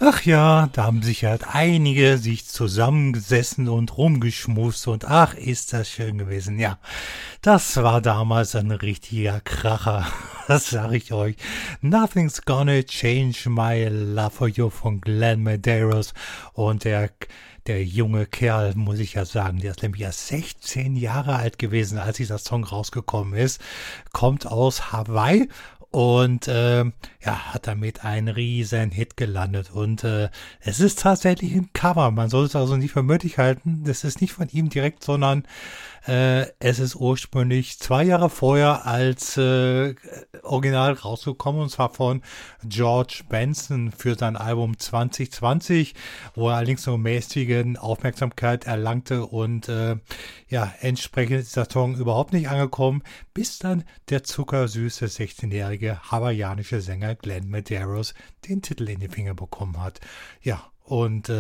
Ach ja, da haben sich halt einige sich zusammengesessen und rumgeschmust und ach, ist das schön gewesen. Ja, das war damals ein richtiger Kracher. Das sag ich euch. Nothing's gonna change my love for you von Glenn Medeiros. Und der junge Kerl, muss ich ja sagen, der ist nämlich erst 16 Jahre alt gewesen, als dieser Song rausgekommen ist, kommt aus Hawaii und hat damit einen riesen Hit gelandet. Und es ist tatsächlich ein Cover. Man soll es also nicht für möglich halten. Das ist nicht von ihm direkt, sondern es ist ursprünglich 2 Jahre vorher als Original rausgekommen, und zwar von George Benson für sein Album 2020, wo er allerdings nur mäßige Aufmerksamkeit erlangte und entsprechend ist der Song überhaupt nicht angekommen, bis dann der zuckersüße 16-jährige hawaiianische Sänger Glenn Medeiros den Titel in die Finger bekommen hat. Ja, und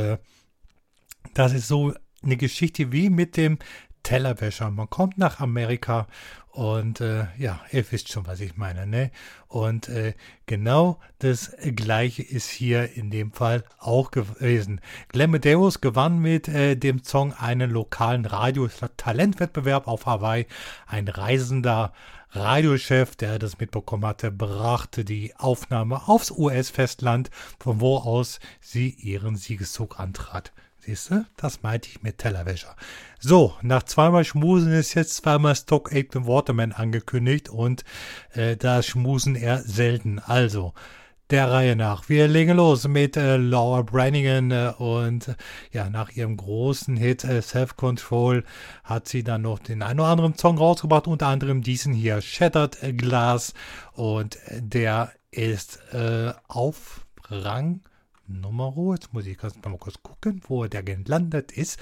das ist so eine Geschichte wie mit dem Tellerwäscher. Man kommt nach Amerika und ihr wisst schon, was ich meine, ne? Und genau das Gleiche ist hier in dem Fall auch gewesen. Glenn Medeiros gewann mit dem Song einen lokalen Radio-Talentwettbewerb auf Hawaii. Ein reisender Radiochef, der das mitbekommen hatte, brachte die Aufnahme aufs US-Festland, von wo aus sie ihren Siegeszug antrat. Siehst du, das meinte ich mit Tellerwäscher. So, nach zweimal Schmusen ist jetzt zweimal Stock Aitken Waterman angekündigt und da schmusen eher selten. Also, der Reihe nach. Wir legen los mit Laura Branigan und nach ihrem großen Hit Self-Control hat sie dann noch den einen oder anderen Song rausgebracht, unter anderem diesen hier, Shattered Glass, und der ist auf Rang Numero, jetzt muss ich mal kurz gucken, wo der gelandet ist.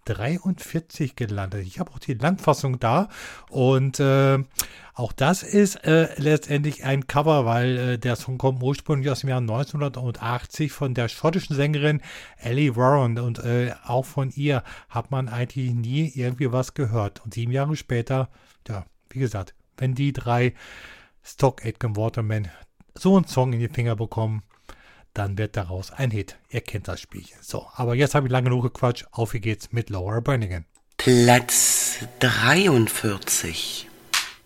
43 gelandet. Ich habe auch die Langfassung da und auch das ist letztendlich ein Cover, weil der Song kommt ursprünglich aus dem Jahr 1980 von der schottischen Sängerin Ellie Warren und auch von ihr hat man eigentlich nie irgendwie was gehört. Und 7 Jahre später, wie gesagt, wenn die drei Stock Aitken Waterman so einen Song in die Finger bekommen, dann wird daraus ein Hit. Ihr kennt das Spielchen. So, aber jetzt habe ich lange genug gequatscht. Auf wie geht's mit Laura Branigan. Platz 43.